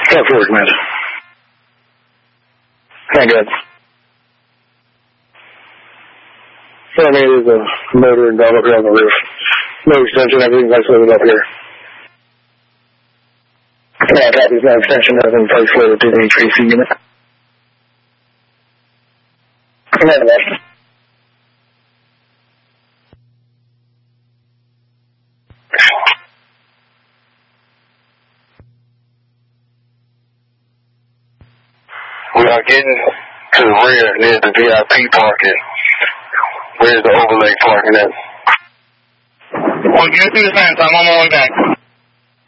10 forward, man. Kind good. So, I mean, there's a motor and valve up here on the roof. No extension, everything's isolated up here. Yeah, that is no extension, everything's isolated to the HVAC unit. We are getting to the rear near the VIP parking. Where's the overlay parking at? Well, give me 2 seconds. I'm on my way back.